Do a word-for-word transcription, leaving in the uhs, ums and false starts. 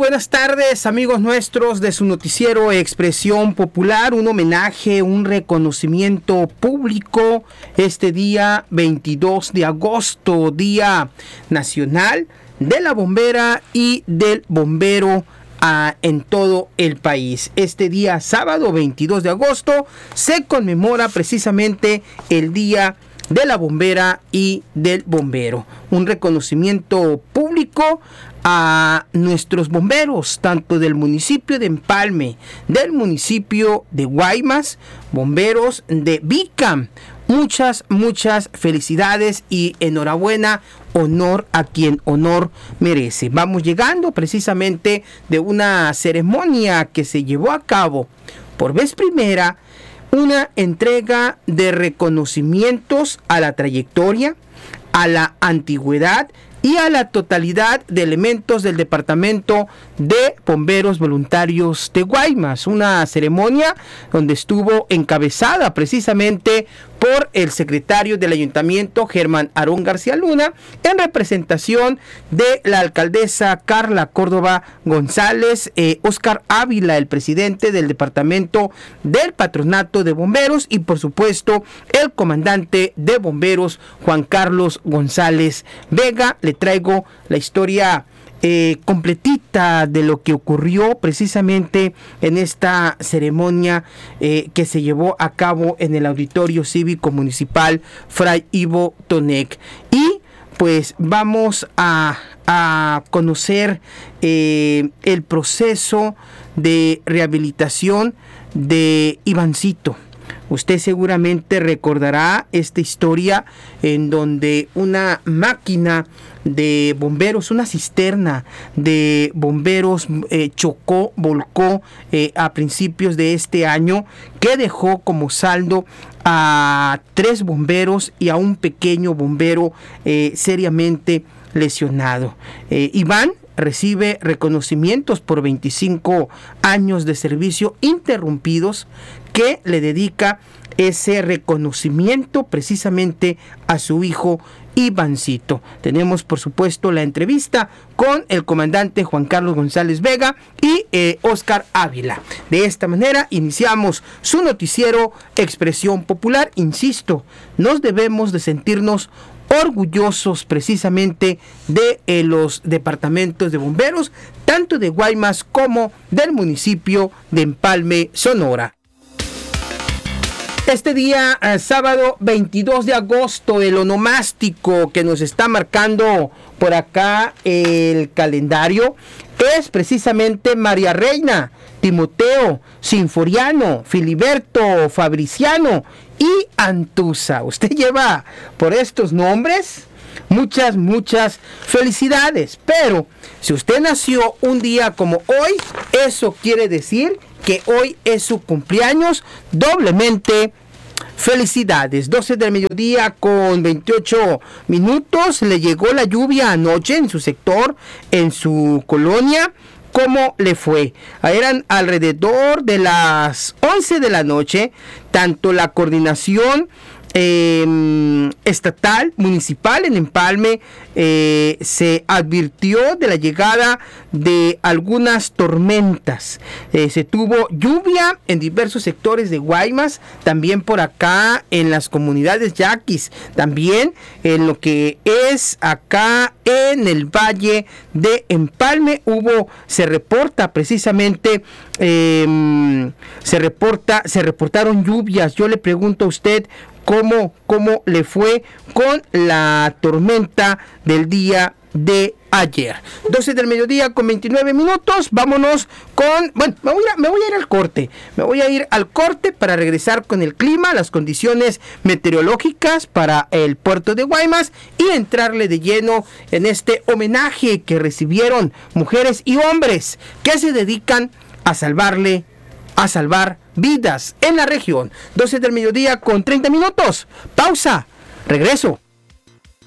buenas tardes, amigos nuestros de su noticiero Expresión Popular. Un homenaje, un reconocimiento público este día veintidós de agosto, Día Nacional de la Bombera y del Bombero a, en todo el país. Este día sábado veintidós de agosto se conmemora precisamente el Día de la Bombera y del Bombero. Un reconocimiento público a nuestros bomberos, tanto del municipio de Empalme, del municipio de Guaymas, bomberos de Vicam. Muchas, muchas felicidades y enhorabuena, honor a quien honor merece. Vamos llegando precisamente de una ceremonia que se llevó a cabo por vez primera, una entrega de reconocimientos a la trayectoria, a la antigüedad y a la totalidad de elementos del Departamento de Bomberos Voluntarios de Guaymas. Una ceremonia donde estuvo encabezada precisamente por el secretario del Ayuntamiento, Germán Aarón García Luna, en representación de la alcaldesa Carla Córdoba González, eh, Oscar Ávila, el presidente del Departamento del Patronato de Bomberos, y por supuesto el comandante de bomberos, Juan Carlos González Vega. Le traigo la historia Eh, completita de lo que ocurrió precisamente en esta ceremonia eh, que se llevó a cabo en el Auditorio Cívico Municipal Fray Ivo Tonec. Y pues vamos a, a conocer eh, el proceso de rehabilitación de Ivancito. Usted seguramente recordará esta historia en donde una máquina de bomberos, una cisterna de bomberos eh, chocó, volcó eh, a principios de este año, que dejó como saldo a tres bomberos y a un pequeño bombero eh, seriamente lesionado. Eh, Iván recibe reconocimientos por veinticinco años de servicio interrumpidos, que le dedica ese reconocimiento precisamente a su hijo Ivancito. Tenemos por supuesto la entrevista con el comandante Juan Carlos González Vega y eh, Oscar Ávila. De esta manera iniciamos su noticiero Expresión Popular. Insisto, nos debemos de sentirnos orgullosos precisamente de eh, los departamentos de bomberos, tanto de Guaymas como del municipio de Empalme, Sonora. Este día, eh, sábado veintidós de agosto, el onomástico que nos está marcando por acá el calendario es precisamente María Reina, Timoteo, Sinforiano, Filiberto, Fabriciano y Antusa. Usted lleva por estos nombres muchas, muchas felicidades. Pero si usted nació un día como hoy, eso quiere decir que hoy es su cumpleaños. Doblemente felicidades. Doce del mediodía con veintiocho minutos. Le llegó la lluvia anoche en su sector, en su colonia. ¿Cómo le fue? Eran alrededor de las once de la noche. Tanto la coordinación Eh, estatal, municipal en Empalme eh, se advirtió de la llegada de algunas tormentas. Eh, se tuvo lluvia en diversos sectores de Guaymas, también por acá en las comunidades yaquis, también en lo que es acá en el Valle de Empalme hubo, se reporta precisamente, eh, se reporta, se reportaron lluvias. Yo le pregunto a usted, ¿Cómo, ¿Cómo le fue con la tormenta del día de ayer? doce del mediodía con veintinueve minutos. Vámonos con... Bueno, me voy, a, me voy a ir al corte. Me voy a ir al corte para regresar con el clima, las condiciones meteorológicas para el puerto de Guaymas y entrarle de lleno en este homenaje que recibieron mujeres y hombres que se dedican a salvarle a salvar vidas en la región. doce del mediodía con treinta minutos. Pausa. Regreso.